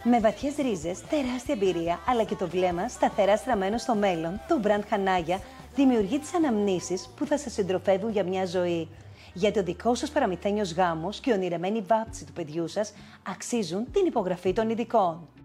Με βαθιές ρίζες, τεράστια εμπειρία, αλλά και το βλέμμα σταθερά στραμμένο στο μέλλον, το μπραντ Χανάγια δημιουργεί τις αναμνήσεις που θα σας συντροφεύουν για μια ζωή. Γιατί ο δικός σας παραμυθένιος γάμος και η ονειρεμένη βάπτιση του παιδιού σας αξίζουν την υπογραφή των ειδικών.